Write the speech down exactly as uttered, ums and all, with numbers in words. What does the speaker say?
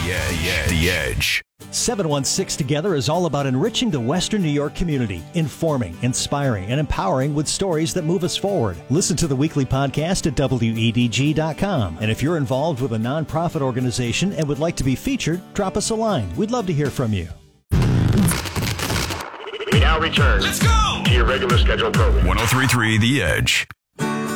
Edge. The Edge. seven one six Together is all about enriching the Western New York community, informing, inspiring, and empowering with stories that move us forward. Listen to the weekly podcast at W E D G dot com. And if you're involved with a nonprofit organization and would like to be featured, drop us a line. We'd love to hear from you. We now return. Let's go! To your regular scheduled program. one oh three point three The Edge.